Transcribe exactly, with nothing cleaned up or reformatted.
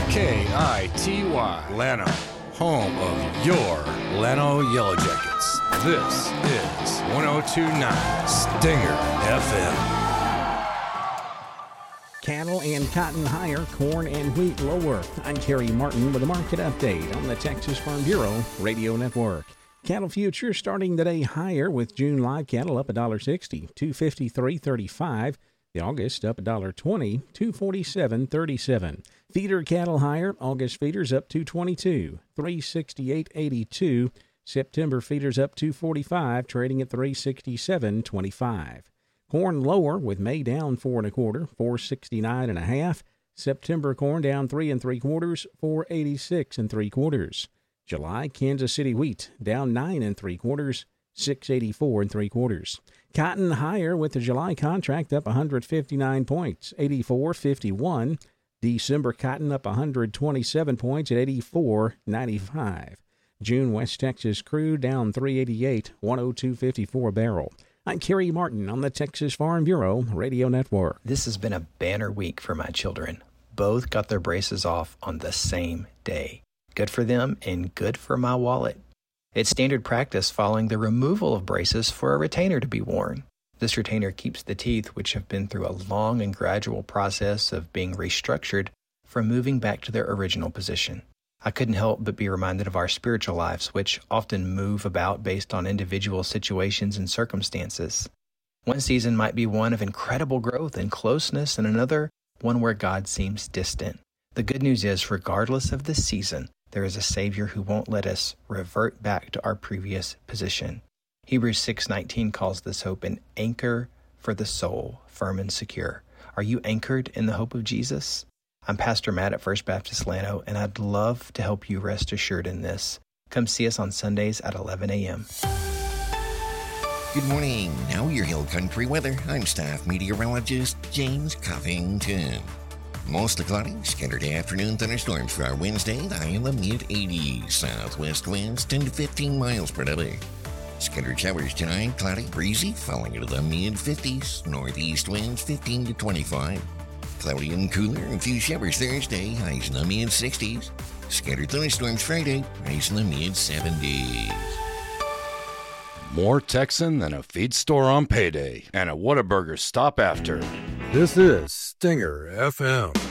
K I T Y, Llano, home of your Llano Yellow Jackets. This is one oh two point nine Stinger F M. Cattle and cotton higher, corn and wheat lower. I'm Kerry Martin with a market update on the Texas Farm Bureau Radio Network. Cattle futures starting today higher with June live cattle up one dollar sixty, two fifty-three thirty-five. The August up one dollar twenty, two forty-seven thirty-seven. Feeder cattle higher, August feeders up two twenty-two, three sixty-eight eighty-two. September feeders up two forty-five, trading at three sixty-seven twenty-five. Corn lower with May down four and a quarter, four sixty-nine and a half. September corn down three and three quarters, four eighty-six and three quarters. July Kansas City wheat down nine and three quarters, six eighty-four and three quarters. Cotton higher with the July contract up one hundred fifty-nine points, eighty-four fifty-one. December cotton up one hundred twenty-seven points at eighty-four ninety-five. June West Texas crude down three eighty-eight, one oh two fifty-four a barrel. I'm Kerry Martin on the Texas Farm Bureau Radio Network. This has been a banner week for my children. Both got their braces off on the same day. Good for them and good for my wallet. It's standard practice following the removal of braces for a retainer to be worn. This retainer keeps the teeth, which have been through a long and gradual process of being restructured, from moving back to their original position. I couldn't help but be reminded of our spiritual lives, which often move about based on individual situations and circumstances. One season might be one of incredible growth and closeness, and another, one where God seems distant. The good news is, regardless of the season, there is a Savior who won't let us revert back to our previous position. Hebrews six nineteen calls this hope an anchor for the soul, firm and secure. Are you anchored in the hope of Jesus? I'm Pastor Matt at First Baptist Llano, and I'd love to help you rest assured in this. Come see us on Sundays at eleven a.m. Good morning. Now your Hill Country weather. I'm staff meteorologist James Covington. Mostly cloudy, scattered afternoon thunderstorms for our Wednesday, the high in the mid-eighties. Southwest winds ten to fifteen miles per hour. Scattered showers tonight, cloudy, breezy, falling into the mid-fifties. Northeast winds fifteen to twenty-five. Cloudy and cooler, a few showers Thursday, highs in the mid-sixties. Scattered thunderstorms Friday, highs in the mid-seventies. More Texan than a feed store on payday and a Whataburger stop after. This is Stinger F M.